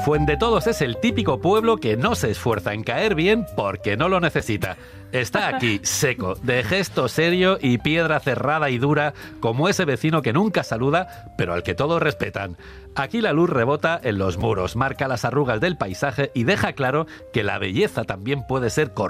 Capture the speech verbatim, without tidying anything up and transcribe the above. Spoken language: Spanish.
Fuendetodos es el típico pueblo que no se esfuerza en caer bien porque no lo necesita. Está aquí, seco, de gesto serio y piedra cerrada y dura, como ese vecino que nunca saluda, pero al que todos respetan. Aquí la luz rebota en los muros, marca las arrugas del paisaje y deja claro que la belleza también puede ser correcta.